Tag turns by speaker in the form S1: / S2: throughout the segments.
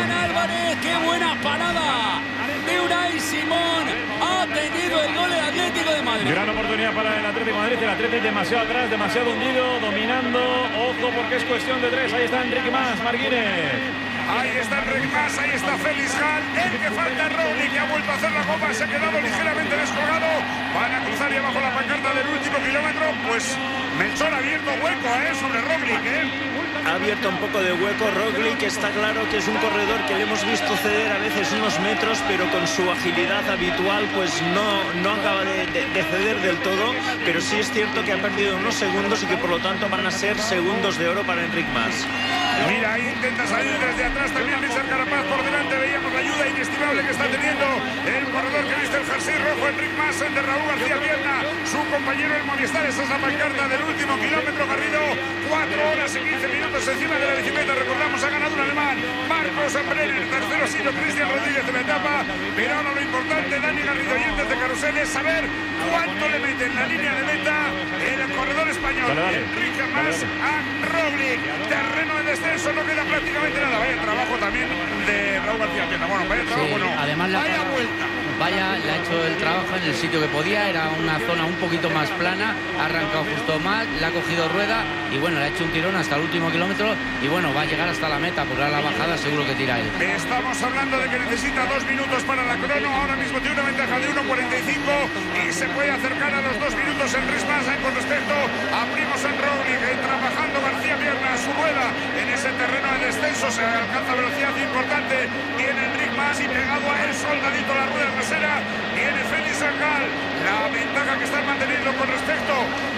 S1: Julián Álvarez, qué buena parada de Unai Simón. Ha tenido el gol el Atlético de Madrid.
S2: Gran oportunidad para el Atlético de Madrid. El Atlético demasiado atrás, demasiado hundido, dominando. Ojo porque es cuestión de 3. Ahí está Enrique Mas, Marquínez.
S3: Ahí está Enrique Mas, ahí está Félix Gall. El que falta es Roglic, que ha vuelto a hacer la copa, se ha quedado ligeramente descolgado. Van a cruzar y abajo la pancarta del último kilómetro. Pues Melchor ha abierto hueco sobre Roglic,
S4: Ha abierto un poco de hueco Roglic. Está claro que es un corredor que le hemos visto ceder a veces unos metros, pero con su agilidad habitual pues no acaba de ceder del todo. Pero sí es cierto que ha perdido unos segundos y que por lo tanto van a ser segundos de oro para Enric Mas.
S3: Mira, ahí intenta salir desde atrás también Richard Carapaz por delante. Veíamos la ayuda inestimable que está teniendo el corredor que viste el jersey rojo, Enric Mas, de Raúl García Pierna, su compañero el Movistar. Esa es la pancarta del último kilómetro, Garrido. 4 horas y 15 minutos encima de la bicicleta. Recordamos, ha ganado un alemán, Marcos Brenner. Tercero ha sido Cristian Rodríguez en la etapa. Pero ahora lo importante, Dani Garrido, oyentes de Carrusel, es saber cuánto le mete en la línea de meta el corredor español Enric Mas a Roglic. Terreno de descenso, no queda prácticamente nada. Vaya trabajo también de Raúl García Pierna. Bueno, vaya trabajo, no.
S5: Además,
S3: vaya vuelta.
S5: Vaya, le ha hecho el trabajo en el sitio que podía. Era una zona un poquito más plana. Ha arrancado justo más, le ha cogido rueda y bueno, le ha hecho un tirón hasta el último kilómetro. Y bueno, va a llegar hasta la meta, porque a la bajada seguro que tira él.
S3: Estamos hablando de que necesita 2 minutos para la crono. Ahora mismo tiene una ventaja de 1.45 y se puede acercar a los 2 minutos Enric Mas con respecto a Primož Roglic. Trabajando García Pierna a su rueda en ese terreno de descenso. Se alcanza velocidad importante. Viene Enric Mas y pegado a él, soldadito la rueda trasera. Viene Félix Gall. La ventaja que están manteniendo con respecto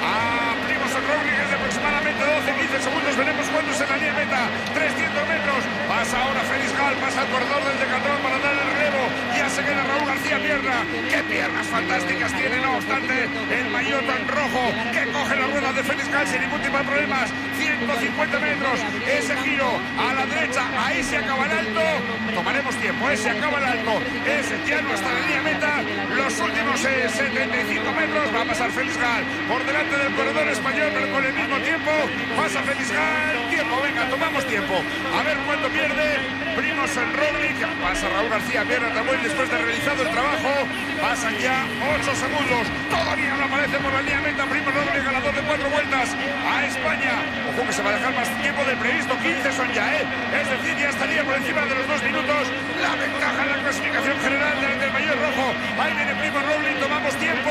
S3: a Primož Roglic es de aproximadamente 12-15 segundos. Veremos cuándo es en la línea meta. 300 metros. Pasa ahora Félix Gall. Pasa al corredor del Decathlon para dar el relevo. Ya se queda Raúl García Pierna. Qué piernas fantásticas tiene, no obstante, el maillot en rojo que coge la rueda de Félix Gall sin ningún tipo de problemas. 150 metros. Ese giro a la derecha. Ahí se acaba el alto. Tomaremos tiempo. Se acaba el alto. Es llano hasta la línea meta. Los últimos 75 metros. Va a pasar Félix Gall por delante del corredor español, pero con el mismo tiempo. Pasa Félix Gall. Tiempo, venga, tomamos tiempo. A ver cuánto pierde Primož Roglic. Pasa Raúl García Pierna también después de realizado el trabajo. Pasan ya 8 segundos. Todavía no aparece por la línea meta Primož Roglic, ganador de 4 vueltas a España. Ojo que se va a dejar más tiempo del previsto. 15 son ya, es decir, ya estaría por encima de los 2 minutos. La ventaja en la clasificación general del maillot rojo. Ahí viene Primož Roglic, tomamos tiempo.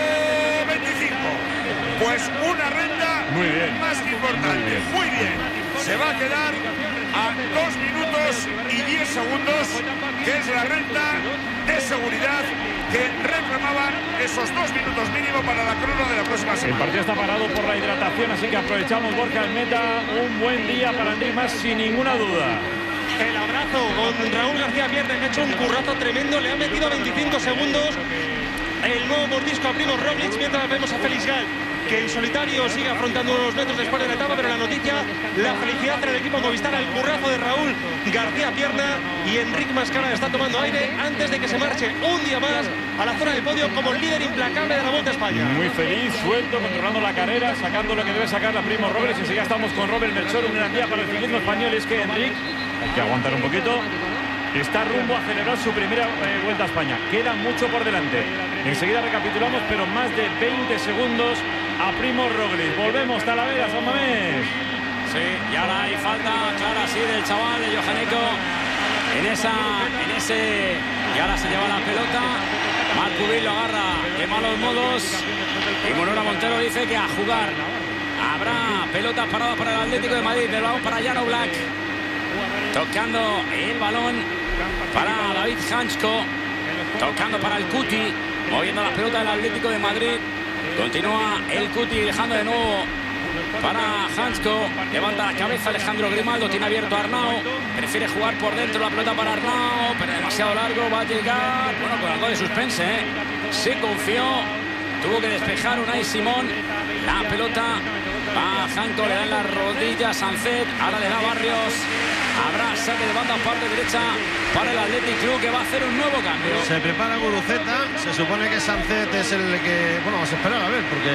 S3: 25. Pues una renta más que importante. Muy bien. Se va a quedar a 2 minutos y 10 segundos, que es la renta de seguridad que reclamaban esos 2 minutos mínimo para la crono de la próxima semana.
S2: El partido está parado por la hidratación, así que aprovechamos, Borja, en meta. Un buen día para Enric Mas, sin ninguna duda.
S6: El abrazo con Raúl García Pierna, que ha hecho un currazo tremendo. Le ha metido 25 segundos el nuevo mordisco a Primož Roglic, mientras vemos a Félix Gall, que en solitario sigue afrontando unos metros después de la etapa. Pero la noticia, la felicidad para el equipo Movistar, el currazo de Raúl García Pierna, y Enric Mas está tomando aire antes de que se marche un día más a la zona de podio como líder implacable de la Vuelta a España.
S2: Muy feliz, suelto, controlando la carrera, sacando lo que debe sacar la Primož Roglic. Enseguida estamos con Robert Melchor. Un gran día para el ciclismo español. Es que Enric, hay que aguantar un poquito, está rumbo a celebrar su primera Vuelta a España. Queda mucho por delante. Enseguida recapitulamos, pero más de 20 segundos a Primož Roglic. Volvemos, Talavera, San Mamés.
S1: Sí, y ahora hay falta clara, sí, del chaval de Johaneco en ese, y ahora se lleva la pelota. Marcubil lo agarra de malos modos y Monora Montero dice que a jugar. Habrá pelota parada para el Atlético de Madrid. El balón para Jan Oblak, tocando el balón para David Hansko, tocando para el Cuti, moviendo la pelota del Atlético de Madrid. Continúa el Cuti, dejando de nuevo para Hansko. Levanta la cabeza Alejandro Grimaldo, tiene abierto a Arnau, prefiere jugar por dentro, la pelota para Arnau, pero demasiado largo. Va a llegar, bueno, con algo de suspense, se confió, tuvo que despejar Unai Simón. La pelota a Hansko, le dan las rodillas Sancet, ahora le da Barrios. Habrá saque de banda parte derecha para el Athletic Club, que va a hacer un nuevo cambio.
S7: Se prepara Guruceta, se supone que Sancet es el que... Bueno, vamos a esperar a ver, porque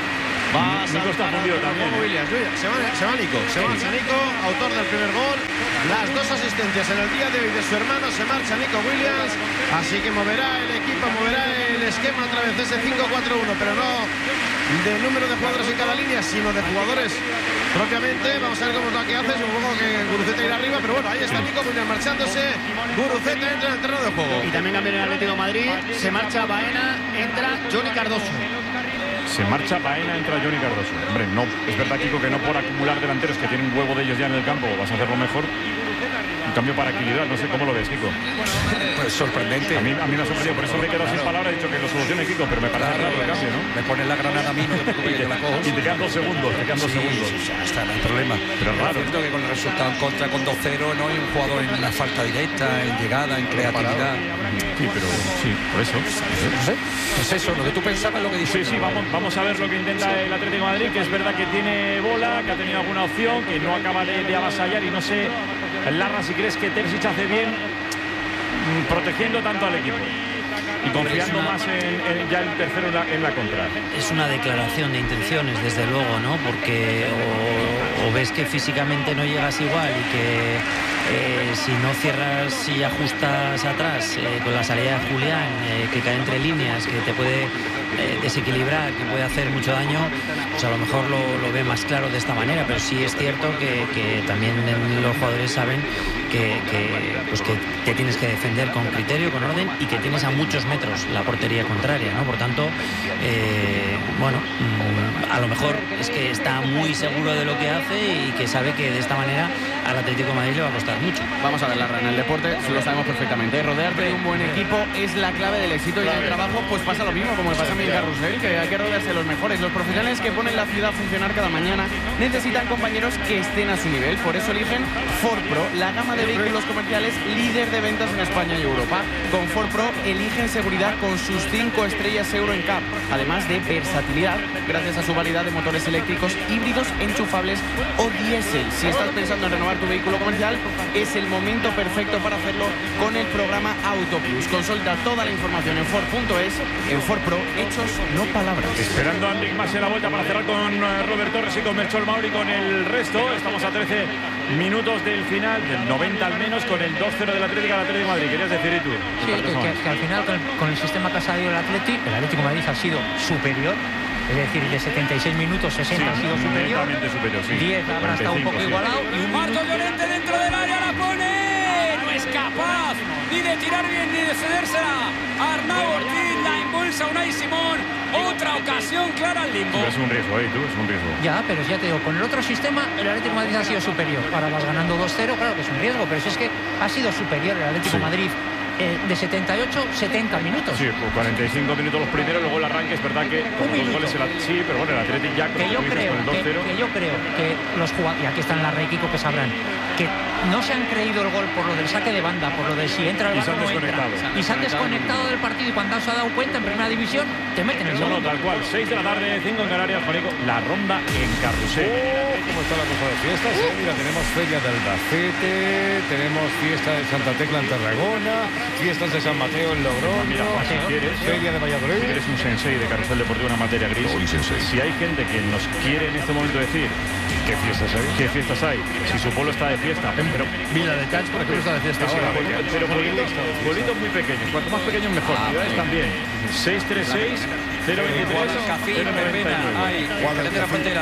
S7: va a
S2: Nico está fundido también.
S7: Se va Nico, autor del primer gol. las 2 asistencias en el día de hoy de su hermano. Se marcha Nico Williams, así que moverá el equipo, moverá el esquema otra vez, ese 5-4-1, pero no de número de jugadores en cada línea, sino de jugadores propiamente. Vamos a ver cómo es lo que hace. Supongo que Guruceta irá arriba, pero bueno, ahí está Nico Williams marchándose. Guruceta entra en el terreno de juego.
S8: Y también cambia en el Atlético de Madrid. Se marcha Baena, entra Johnny Cardoso.
S2: Se marcha Baena, entra Johnny Cardoso. Hombre, no, es verdad, Kiko, que no por acumular delanteros que tienen un huevo de ellos ya en el campo vas a hacerlo mejor. Un cambio para equilibrar, no sé cómo lo ves, Kiko.
S9: Pues sorprendente.
S2: A mí me ha sorprendido, por eso me he quedado sin palabras, he dicho que lo solucione Kiko, pero me parece raro el cambio, ¿no?
S9: Me pones la granada a mí, no te preocupes, que yo la cojo.
S2: Y te quedan 2 segundos, te quedan 2 segundos.
S9: Sí, ya está, no hay problema.
S2: Pero es raro.
S9: Es cierto que con el resultado en contra, con 2-0, no hay un jugador en la falta directa, en llegada, en creatividad.
S2: Sí, pero sí, por eso.
S9: No sé, es eso, lo que tú pensabas, lo que dices.
S2: Sí, vamos a ver lo que intenta el Atlético de Madrid, que es verdad que tiene bola, que ha tenido alguna opción, que no acaba de avasallar, y no sé, Larra, si crees que Terzic hace bien protegiendo tanto al equipo y confiando más en ya el tercero en la contra.
S10: Es una declaración de intenciones, desde luego, ¿no? Porque o ves que físicamente no llegas igual y que si no cierras y ajustas atrás con la salida de Julián, que cae entre líneas, que te puede desequilibrar, que puede hacer mucho daño, pues a lo mejor lo ve más claro de esta manera. Pero sí es cierto que también los jugadores saben que te tienes que defender con criterio, con orden, y que tienes a muchos metros la portería contraria, ¿no? Por tanto, a lo mejor es que está muy seguro de lo que hace y que sabe que de esta manera al Atlético de Madrid le va a costar mucho.
S8: Vamos a ver, Larra, en el deporte lo sabemos perfectamente. Rodearte de un buen equipo es la clave del éxito, y en el trabajo pues pasa lo mismo, como me pasa a mí en Carrusel, que hay que rodearse de los mejores. Los profesionales que ponen la ciudad a funcionar cada mañana necesitan compañeros que estén a su nivel. Por eso eligen Ford Pro, la gama de vehículos comerciales líder de ventas en España y Europa. Con Ford Pro eligen seguridad con sus 5 estrellas Euro NCAP, además de versatilidad gracias a su variedad de motores eléctricos, híbridos, enchufables o diésel. Si estás pensando en renovar tu vehículo comercial, es el momento perfecto para hacerlo con el programa Auto Plus. Consulta toda la información en Ford.es. En Ford Pro, hechos, no palabras.
S2: Esperando a Enric Mas en la vuelta para cerrar con Robert Torres y con Melchor Mauri con el resto. Estamos a 13 minutos del final, del 90 al menos, con el 2-0 del Atlético de Madrid. ¿Querías decir, y tú?
S11: Sí, que al final con el sistema que ha salido el Atlético de Madrid ha sido superior. Es decir, de 76 minutos, 60 ha sido superior.
S2: Superior, sí.
S11: 10 habrá estado un poco igualado.
S1: Y un Marcos Llorente dentro del área, la pone. No es capaz ni de tirar bien ni de cedérsela. Arnau Ortiz la impulsa Unai Simón. Otra ocasión clara al limbo.
S2: Es un riesgo, es un riesgo.
S11: Ya, pero ya te digo, con el otro sistema el Atlético de Madrid ha sido superior. Ahora vas ganando 2-0, claro que es un riesgo, pero si es que ha sido superior el Atlético de Madrid. De 78-70 minutos.
S2: Sí, pues 45 minutos los primeros, luego el arranque. Es verdad que con dos goles sí, pero bueno, el Atlético ya con
S11: yo creo que los jugadores, y aquí están la Kiko, que sabrán que no se han creído el gol por lo del saque de banda, por lo de si entra el balón o no entra, y se han desconectado del partido, y cuando se ha dado cuenta en primera división te meten el gol.
S2: Tal cual, 6 de la tarde, 5 en Canarias, Juanico, la ronda en Carrusel.
S12: ¿Cómo está la cosa de fiestas? Mira, tenemos Feria del Albacete, tenemos fiesta de Santa Tecla en Tarragona, fiestas de San Mateo en Logroño.
S2: Mira, si quieres,
S12: Feria de Valladolid.
S2: Si eres un sensei de Carrusel Deportivo, una materia gris, si hay gente que nos quiere en este momento decir
S12: ¿qué fiestas hay?
S2: Si su pueblo está de fiesta, pero
S7: Vila de Cans, por ejemplo, está de fiesta ahora.
S2: Pero pueblitos muy pequeños, cuanto más pequeños mejor. Ciudades también. 636 023 099.
S9: De la Frontera.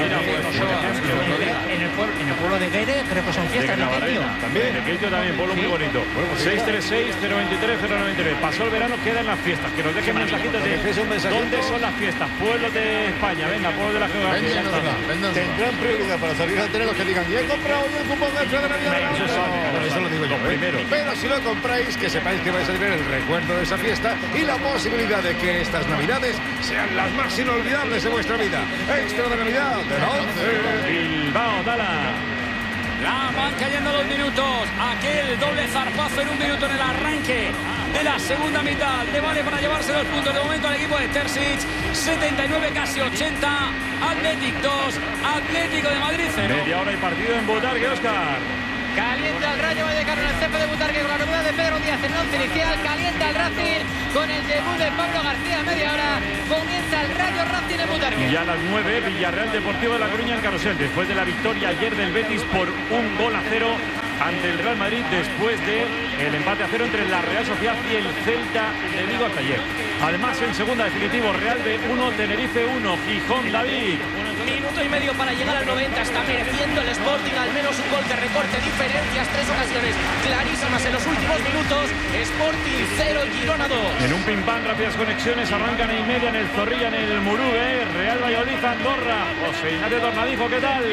S11: En el pueblo de Guere creo que son fiestas de Keitio.
S2: También, de Keitio también, pueblo muy bonito. 636 023 099. Pasó el verano, quedan las fiestas. Que nos dejen mensajitos de dónde son las fiestas. Pueblos de España, venga, pueblos de la geografía.
S12: Tendrán prioridad para salir a tener los que digan, y he comprado hoy el cupón extra de Navidad.
S2: Eso lo digo yo. Primero.
S12: Pero si lo compráis, que sepáis que vais a tener el recuerdo de esa fiesta y la posibilidad de que estas Navidades sean las más inolvidables de vuestra vida. Extra de Navidad de la 11.
S2: Bilbao, Dala.
S1: Van cayendo 2 minutos. Aquel doble zarpazo en 1 minuto en el arranque de la segunda mitad. Le vale para llevarse 2 puntos de momento al equipo de Terzic. 79, casi 80. Athletic 2, Atlético de Madrid 0.
S2: Media hora y partido en Butarque, Óscar.
S13: Calienta el Rayo Vallecano en el césped de Butarque con la novedad de Pedro Díaz en el once inicial. Calienta el Racing con el debut de Pablo García a media hora. Comienza el Rayo Racing en Butarque.
S2: Y a las 9, Villarreal Deportivo de La Coruña en Carrusel. Después de la victoria ayer del Betis por 1-0 ante el Real Madrid después del empate a 0 entre la Real Sociedad y el Celta de Vigo hasta ayer. Además, en segunda definitivo, Real B 1, Tenerife 1, Gijón. David.
S14: Minuto y medio para llegar al 90. Está mereciendo el Sporting al menos un gol que recorte diferencias. 3 ocasiones clarísimas en los últimos minutos. Sporting 0, Girona 2.
S2: En un pim-pam, rápidas conexiones. Arrancan y media en el Zorrilla, en el Murube. Real Valladolid, Andorra. José Ignacio Tornadizo, ¿qué tal?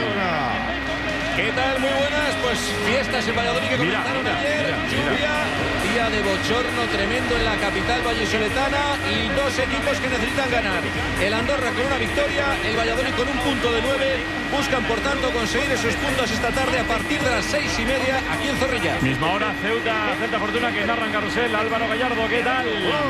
S15: Hola. ¿Qué tal? Muy buenas. Pues fiestas en Valladolid que comenzaron ayer. Lluvia, día de bochorno tremendo en la capital vallisoletana y dos equipos que necesitan ganar. El Andorra con una victoria, el Valladolid con un punto de 9. Buscan, por tanto, conseguir esos puntos esta tarde a partir de las 6:30 aquí en Zorrilla.
S2: Misma hora, Celta Fortuna, que narra en Carrusel. Álvaro Gallardo, ¿qué tal?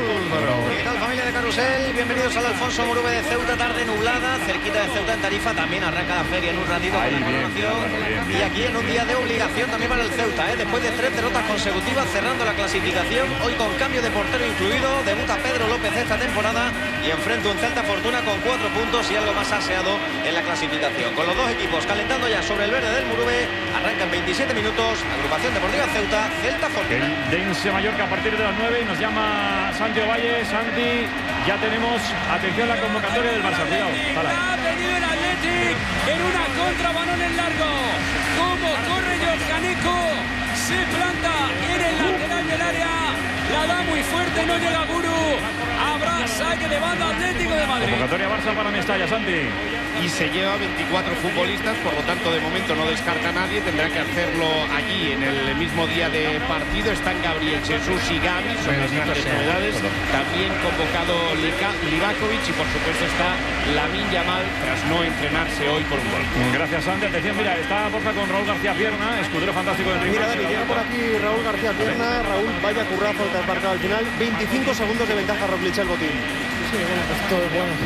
S16: ¿Qué tal, familia de Carrusel? Bienvenidos al Alfonso Murube de Ceuta, tarde nublada, cerquita de Ceuta en Tarifa. También arranca la feria en un ratito con la coronación. Y aquí en un día de obligación también para el Ceuta, después de 3 derrotas consecutivas, cerrando la clasificación, hoy con cambio de portero incluido. Debuta Pedro López esta temporada y enfrenta un Celta Fortuna con 4 puntos y algo más aseado en la clasificación. Con los dos equipos calentando ya sobre el verde del Murube, arrancan 27 minutos, agrupación deportiva Ceuta, Celta Fortuna.
S2: El Dense Mallorca a partir de las 9 y nos llama Santi Ovalle. Santi, ya tenemos, atención, la convocatoria del Barça. Cuidado.
S1: Ha venido el Athletic en una contra, balón en largo. Como corre Jorjaneco, se planta en el lateral del área, la da muy fuerte, no llega Guru. Habrá saque de banda, Atlético de Madrid.
S2: Convocatoria Barça para Mestalla, Santi.
S7: Y se lleva 24 futbolistas, por lo tanto de momento no descarta a nadie, tendrá que hacerlo allí en el mismo día de partido. Están Gabriel Jesús y Gavi, son las grandes novedades. También convocado Livakovic y por supuesto está Lamine Yamal tras no entrenarse hoy por un gol.
S2: Gracias, Santi. Atención, mira, está Borja con Raúl García Pierna, escudero fantástico del Río.
S17: Mira, David, llega por aquí Raúl García Pierna. Raúl, vaya currazo que has marcado al final. 25 segundos de ventaja Roglic el botín.
S18: Sí, bueno, pues todo es bueno.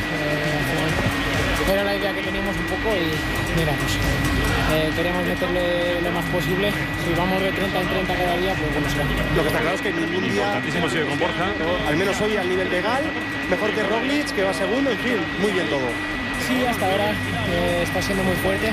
S18: Era la idea que teníamos un poco y mira, pues queríamos meterle lo más posible. Si vamos de 30 en 30 cada día, pues bueno, será.
S17: Lo que está claro es que ningún día...
S2: Importantísimo sigue con Borja.
S17: Al menos hoy al nivel de Gal, mejor que Roglic, que va segundo, en fin, muy bien todo.
S18: Sí, hasta ahora está siendo muy fuerte,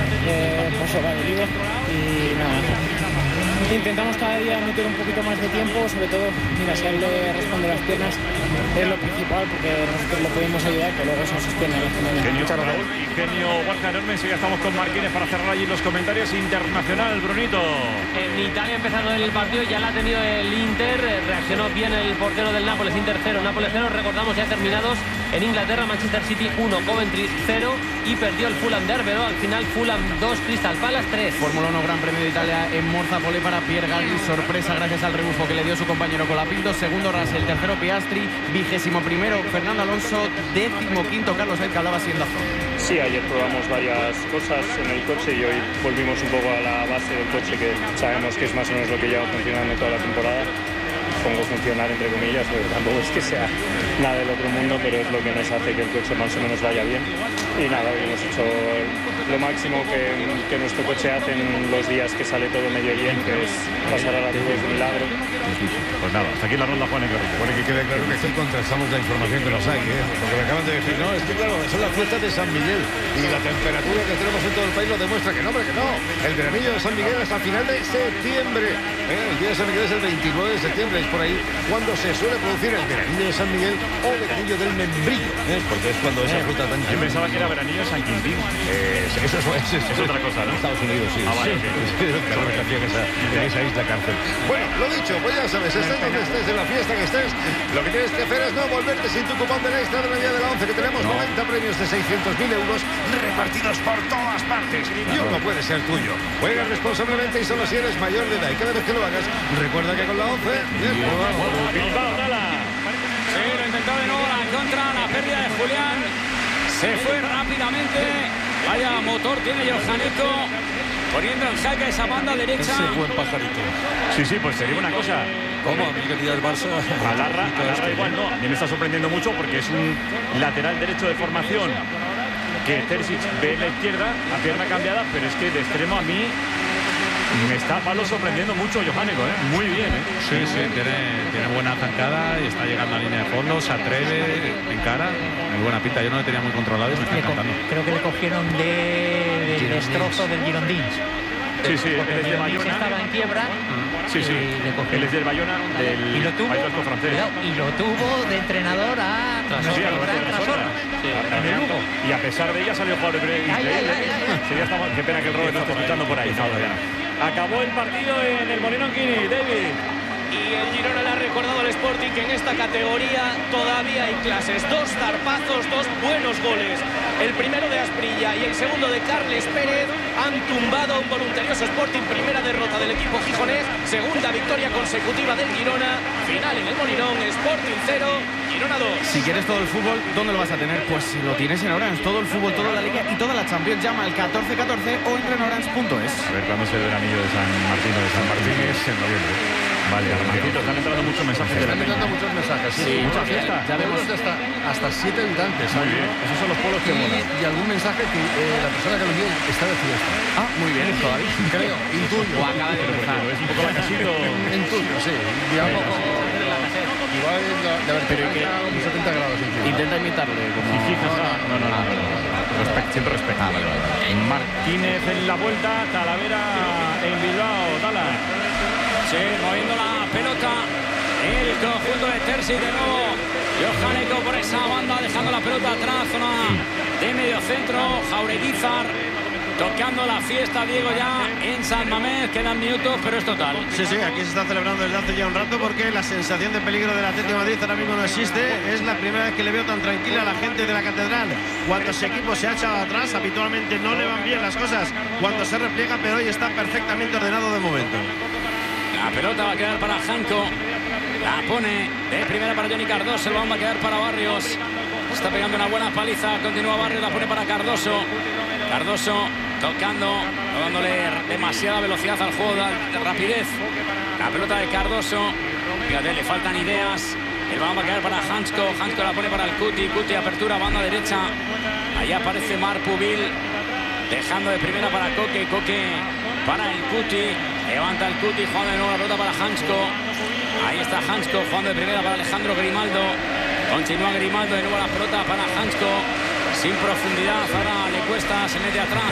S18: por eso va dolido y nada. Intentamos cada día meter un poquito más de tiempo, sobre todo, mira, si a él le responde las piernas, es lo principal, porque nosotros lo podemos ayudar, que luego eso sostiene la
S2: Genio, Raúl, y genio Borja enorme. Ya estamos con Marquines para cerrar allí los comentarios. Internacional, Brunito.
S19: En Italia ha empezado el partido, ya la ha tenido el Inter, reaccionó bien el portero del Nápoles, Inter 0, Nápoles 0, recordamos ya terminados en Inglaterra, Manchester City 1, Coventry 0 y perdió el Fulham de Arbeloa, al final Fulham 2, Crystal Palace 3.
S8: Fórmula 1 Gran Premio de Italia en Monza, pole para Pierre Gasly, sorpresa gracias al rebufo que le dio su compañero Colapinto, segundo Russell, tercero Piastri, 21º Fernando Alonso, 15º Carlos Sainz, que hablaba siendo azul.
S20: Sí, ayer probamos varias cosas en el coche y hoy volvimos un poco a la base del coche, que sabemos que es más o menos lo que lleva funcionando toda la temporada. Pongo funcionar entre comillas, porque tampoco es que sea nada del otro mundo, pero es lo que nos hace que el coche más o menos vaya bien. Y nada, hoy hemos hecho lo máximo que nuestro coche hace en los días que sale todo medio bien, que es pasar a la cruz de milagro.
S2: Pues nada, hasta aquí la ronda, Juan Enrique.
S12: Bueno, que quede claro que aquí contrastamos la información que nos hay, porque me acaban de decir, no, es que claro, son las fiestas de San Miguel y la temperatura que tenemos en todo el país lo demuestra que no, hombre, que no. El veranillo de San Miguel es al final de septiembre. El día de San Miguel es el 29 de septiembre, es por ahí cuando se suele producir el veranillo de San Miguel o veranillo del membrillo, porque es cuando esa fruta tan...
S2: Yo pensaba que era veranillo San Quintín.
S12: Eso es
S2: otra cosa, ¿no?
S12: Estados Unidos, sí.
S2: Ah, vale,
S12: sí. En esa isla cárcel. Bueno, lo dicho, pues ya sabes, estés donde estés, en la fiesta que estés, lo que tienes que hacer es no volverte sin tu cupón de la extra de la Navidad de la 11, que tenemos 90 premios de 600.000 euros repartidos por todas partes. Y uno puede ser tuyo. Juega responsablemente y solo si eres mayor de edad. Y cada vez que lo hagas, recuerda que con la 11...
S2: Bilbao, Dala.
S1: Sí, lo intentó de nuevo la contra, la pérdida de Julián. Se fue rápidamente. Vaya motor tiene Jorjaneco, poniendo en jaque esa banda derecha.
S9: Ese buen pajarito.
S2: Sí, pues te digo una cosa.
S9: ¿Cómo? ¿A mí quería el Barça?
S2: Alarra igual no. A mí me está sorprendiendo mucho porque es un lateral derecho de formación que Terzic ve en la izquierda, a pierna cambiada, pero es que de extremo a mí me está Pablo sorprendiendo mucho Jorjaneco, muy bien.
S21: Sí, tiene buena zancada y está llegando a línea de fondo, se atreve, encara, muy buena pinta. Yo no lo tenía muy controlado y me está encantando.
S11: Creo que le cogieron de destrozo del Girondins.
S2: Sí, sí, él es de Bayona.
S11: Estaba en quiebra.
S2: Sí, sí. Él es del Bayona, del País Vasco francés.
S11: Y lo tuvo de entrenador a Trasorra. En el Lugo.
S2: Y a pesar de ella salió jugador de Premier League. Qué pena que el Robert no esté escuchando por ahí. Acabó el partido en el Molinón Kini, David.
S14: Y el Girona le ha recordado al Sporting que en esta categoría todavía hay clases. 2 zarpazos, 2 buenos goles. El primero de Asprilla y el segundo de Carles Pérez han tumbado a un voluntarioso Sporting. Primera derrota del equipo gijonés, segunda victoria consecutiva del Girona. Final en el Molinón, Sporting 0, Girona 2.
S8: Si quieres todo el fútbol, ¿dónde lo vas a tener? Pues lo tienes en Orange. Todo el fútbol, toda la Liga y toda la Champions. Llama al 1414 o entra en orange.es.
S2: A ver cuándo es el veranillo de San Martín o de San Martín. Es en noviembre. Vale, Armancito, están entrando muchos mensajes de la
S12: Están entrando muchos mensajes, sí.
S2: Mucha fiesta.
S12: Ya vemos hasta 7 habitantes.
S2: Muy bien, esos son los pueblos que molan.
S12: Y algún mensaje que la persona que lo envió está de fiesta.
S8: Ah, muy bien, todavía.
S12: Creo, intuyo.
S8: O acaba de empezar.
S2: Es un poco la casito.
S12: Intuyo, sí. Digamos, igual de haber
S8: pero que
S12: 70 grados.
S8: Intenta imitarle como...
S2: No. Siempre respeto. Martínez en la vuelta, Talavera en Bilbao, Tala.
S1: Sí, moviendo la pelota el conjunto de Terzi de nuevo. Johaneko por esa banda, dejando la pelota atrás, zona de medio centro. Jaureguizar tocando la fiesta, Diego, ya en San Mamés. Quedan minutos, pero es total.
S7: Sí, aquí se está celebrando desde hace ya un rato porque la sensación de peligro del Atlético de Madrid ahora mismo no existe. Es la primera vez que le veo tan tranquila a la gente de la Catedral. Cuando ese equipo se ha echado atrás, habitualmente no le van bien las cosas cuando se repliega, pero hoy está perfectamente ordenado de momento.
S1: La pelota va a quedar para Janko. La pone de primera para Johnny Cardoso. El balón va a quedar para Barrios. Está pegando una buena paliza. Continúa Barrios. La pone para Cardoso. Cardoso tocando, no dándole demasiada velocidad al juego, de rapidez. La pelota de Cardoso. Fíjate, le faltan ideas. El balón va a quedar para Hansko. Hansko la pone para el Cuti. Cuti apertura, banda derecha. Ahí aparece Marpubil. Dejando de primera para Coque. Coque para el Cuti. Levanta el Cuti, jugando de nuevo la pelota para Hansko. Ahí está Hansko, jugando de primera para Alejandro Grimaldo. Continúa Grimaldo, de nuevo la pelota para Hansko. Sin profundidad, ahora le cuesta, se mete atrás.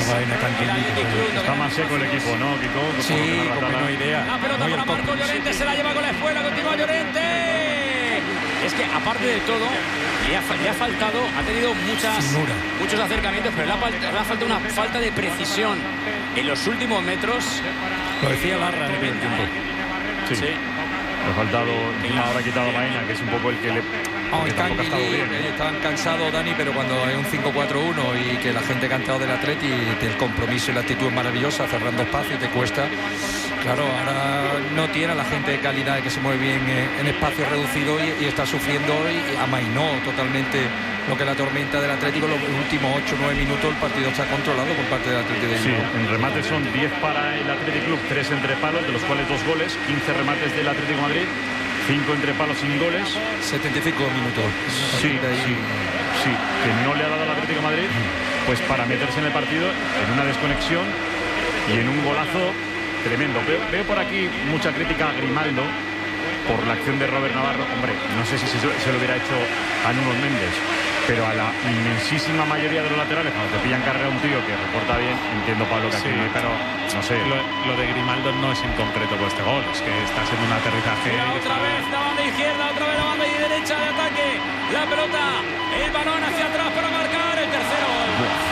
S2: Está más seco el equipo, ¿no, Kiko?
S9: Sí, con menos idea.
S1: La pelota para Marco Llorente, se la lleva con la espuela, continúa Llorente. Es que, aparte de todo, le ha faltado, ha tenido muchos acercamientos, pero le ha faltado una falta de precisión en los últimos metros.
S9: Lo decía Barra en el tiempo.
S2: Sí. Le ha faltado, ahora ha quitado Baena, que es un poco el que le...
S9: Estaban cansados, Dani, pero cuando hay un 5-4-1 y que la gente ha cantado del Atleti, el compromiso y la actitud es maravillosa, cerrando espacio y te cuesta. Claro, ahora no tiene a la gente de calidad que se mueve bien en espacio reducido y está sufriendo y amainó totalmente lo que es la tormenta del Atlético. Los últimos 8-9 minutos el partido está controlado por parte del Atlético de Bilbao.
S2: Sí, en remate son 10 para el Athletic Club, 3 entre palos, de los cuales 2 goles, 15 remates del Atlético de Madrid, 5 entre palos sin goles.
S9: 75 minutos.
S2: Sí, que no le ha dado al Atlético de Madrid pues para meterse en el partido en una desconexión y en un golazo tremendo. Veo por aquí mucha crítica a Grimaldo por la acción de Robert Navarro. Hombre, no sé si se lo hubiera hecho a Nuno Méndez, pero a la inmensísima mayoría de los laterales, cuando te pillan carrera un tío que recorta bien, entiendo, Pablo, que aquí, pero no sé.
S21: Lo de Grimaldo no es en concreto por este gol, es que está siendo un aterrizaje.
S1: Otra vez la banda izquierda, otra vez la banda derecha de ataque. La pelota, el balón hacia atrás para marcar el tercero.